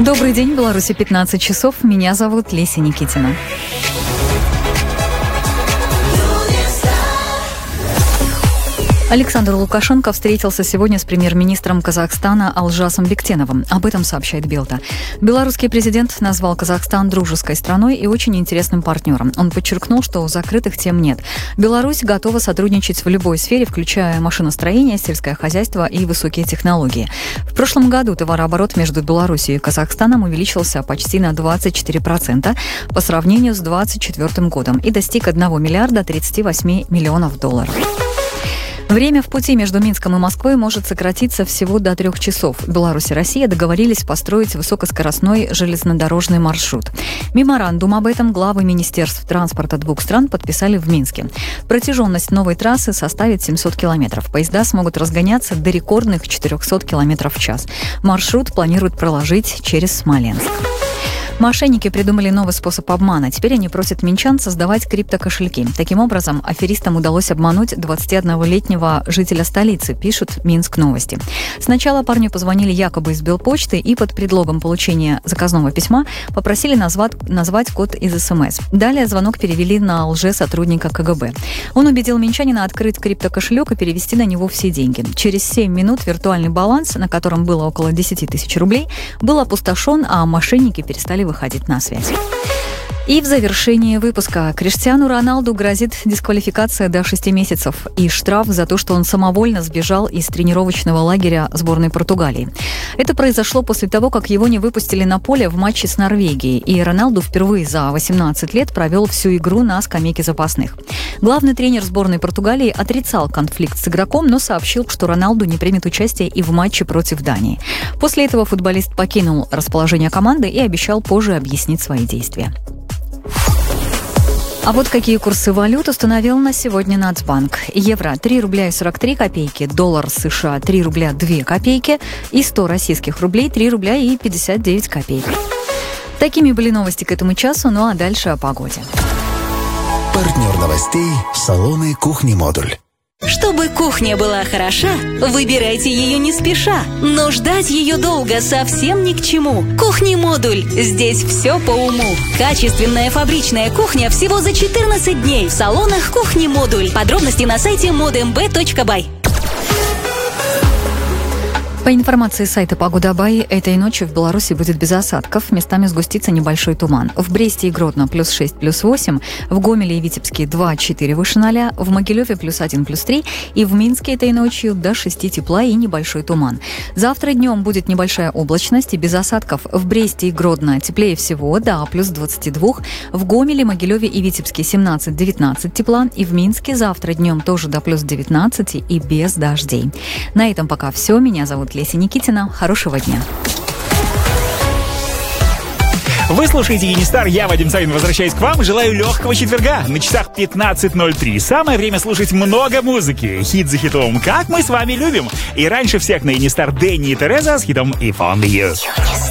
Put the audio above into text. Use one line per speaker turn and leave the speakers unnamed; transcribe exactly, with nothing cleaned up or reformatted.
Добрый день, в Беларуси пятнадцать часов. Меня зовут Леся Никитина. Александр Лукашенко встретился сегодня с премьер-министром Казахстана Алжасом Бектеновым. Об этом сообщает Белта. Белорусский президент назвал Казахстан дружеской страной и очень интересным партнером. Он подчеркнул, что закрытых тем нет. Беларусь готова сотрудничать в любой сфере, включая машиностроение, сельское хозяйство и высокие технологии. В прошлом году товарооборот между Беларусью и Казахстаном увеличился почти на двадцать четыре процента по сравнению с двадцать четвёртым годом и достиг одного миллиарда тридцати восьми миллионов долларов. Время в пути между Минском и Москвой может сократиться всего до трех часов. Беларусь и Россия договорились построить высокоскоростной железнодорожный маршрут. Меморандум об этом главы министерств транспорта двух стран подписали в Минске. Протяженность новой трассы составит семьсот километров. Поезда смогут разгоняться до рекордных четырехсот километров в час. Маршрут планируют проложить через Смоленск. Мошенники придумали новый способ обмана. Теперь они просят минчан создавать криптокошельки. Таким образом, аферистам удалось обмануть двадцатиоднолетнего жителя столицы, пишут Минск новости. Сначала парню позвонили якобы из Белпочты и под предлогом получения заказного письма попросили назвать, назвать код из СМС. Далее звонок перевели на лже-сотрудника КГБ. Он убедил минчанина открыть криптокошелек и перевести на него все деньги. Через семь минут виртуальный баланс, на котором было около десять тысяч рублей, был опустошен, а мошенники перестали выходить на связь. И в завершении выпуска Криштиану Роналду грозит дисквалификация до шести месяцев и штраф за то, что он самовольно сбежал из тренировочного лагеря сборной Португалии. Это произошло после того, как его не выпустили на поле в матче с Норвегией, и Роналду впервые за восемнадцать лет провел всю игру на скамейке запасных. Главный тренер сборной Португалии отрицал конфликт с игроком, но сообщил, что Роналду не примет участие и в матче против Дании. После этого футболист покинул расположение команды и обещал позже объяснить свои действия. А вот какие курсы валют установил на сегодня Нацбанк. Евро три рубля и сорок три копейки, доллар США три рубля две копейки и сто российских рублей три рубля и пятьдесят девять копеек. Такими были новости к этому часу, ну а дальше о погоде.
Партнер новостей – салоны «Кухни-модуль».
Чтобы кухня была хороша, выбирайте ее не спеша. Но ждать ее долго совсем ни к чему. Кухни-модуль. Здесь все по уму. Качественная фабричная кухня всего за четырнадцать дней в салонах Кухни-модуль. Подробности на сайте модмб точка бай.
По информации сайта Погода.бай, этой ночью в Беларуси будет без осадков, местами сгустится небольшой туман. В Бресте и Гродно плюс шесть, плюс восемь, в Гомеле и Витебске два-четыре выше ноля, в Могилеве плюс один, плюс три и в Минске этой ночью до шести тепла и небольшой туман. Завтра днем будет небольшая облачность и без осадков. В Бресте и Гродно теплее всего, до плюс двадцати двух, в Гомеле, Могилеве и Витебске семнадцать-девятнадцать тепла и в Минске завтра днем тоже до плюс девятнадцати и без дождей. На этом пока все. Меня зовут Леся Никитина. Хорошего дня.
Вы слушаете Енистар, я, Вадим Савин, возвращаюсь к вам. Желаю легкого четверга. На часах пятнадцать ноль три. Самое время слушать много музыки. Хит за хитом, как мы с вами любим. И раньше всех на Енистар Дэнни и Тереза с хитом «If Only You».